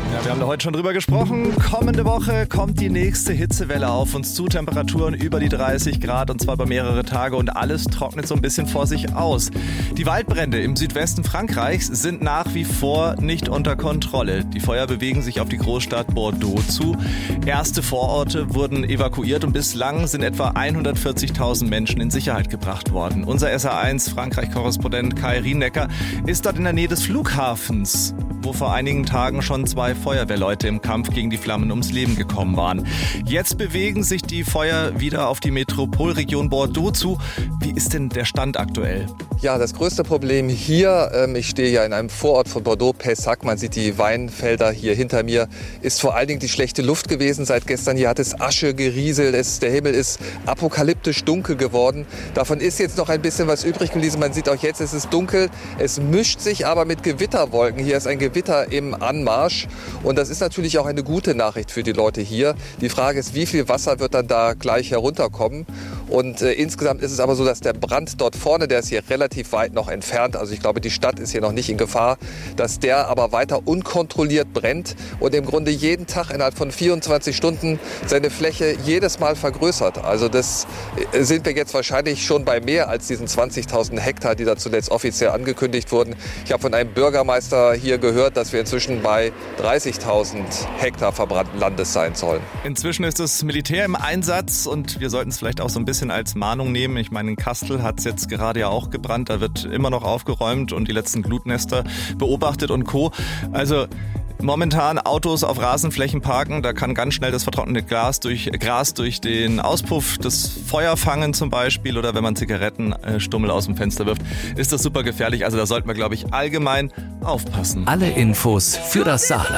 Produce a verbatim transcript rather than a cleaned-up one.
Ja, wir haben da heute schon drüber gesprochen. Kommende Woche kommt die nächste Hitzewelle auf uns zu. Temperaturen über die dreißig Grad und zwar über mehrere Tage und alles trocknet so ein bisschen vor sich aus. Die Waldbrände im Südwesten Frankreichs sind nach wie vor nicht unter Kontrolle. Die Feuer bewegen sich auf die Großstadt Bordeaux zu. Erste Vororte wurden evakuiert und bislang sind etwa hundertvierzigtausend Menschen in Sicherheit gebracht worden. Unser S R eins Frankreich-Korrespondent Kai Rienecker ist dort in der Nähe des Flughafens, wo vor einigen Tagen schon zwei Feuerwehrleute im Kampf gegen die Flammen ums Leben gekommen waren. Jetzt bewegen sich die Feuer wieder auf die Metropolregion Bordeaux zu. Wie ist denn der Stand aktuell? Ja, das größte Problem hier, ähm, ich stehe ja in einem Vorort von Bordeaux, Pessac, man sieht die Weinfelder hier hinter mir, ist vor allen Dingen die schlechte Luft gewesen. Seit gestern hier hat es Asche gerieselt, es, der Himmel ist apokalyptisch dunkel geworden. Davon ist jetzt noch ein bisschen was übrig geblieben. Man sieht auch jetzt, es ist dunkel, es mischt sich aber mit Gewitterwolken. Hier ist ein Gewitter im Anmarsch und das ist natürlich auch eine gute Nachricht für die Leute hier. Die Frage ist, wie viel Wasser wird dann da gleich herunterkommen? Und äh, insgesamt ist es aber so, dass der Brand dort vorne, der ist hier relativ weit noch entfernt, also ich glaube, die Stadt ist hier noch nicht in Gefahr, dass der aber weiter unkontrolliert brennt und im Grunde jeden Tag innerhalb von vierundzwanzig Stunden seine Fläche jedes Mal vergrößert. Also das äh, sind wir jetzt wahrscheinlich schon bei mehr als diesen zwanzigtausend Hektar, die da zuletzt offiziell angekündigt wurden. Ich habe von einem Bürgermeister hier gehört, dass wir inzwischen bei dreißigtausend Hektar verbrannten Landes sein sollen. Inzwischen ist das Militär im Einsatz und wir sollten es vielleicht auch so ein bisschen als Mahnung nehmen. Ich meine, in Kastel hat es jetzt gerade ja auch gebrannt. Da wird immer noch aufgeräumt und die letzten Glutnester beobachtet und Co. Also momentan Autos auf Rasenflächen parken, da kann ganz schnell das vertrocknete Glas durch, Gras durch den Auspuff das Feuer fangen zum Beispiel oder wenn man Zigarettenstummel aus dem Fenster wirft, ist das super gefährlich. Also da sollten wir, glaube ich, allgemein aufpassen. Alle Infos für das Saarland.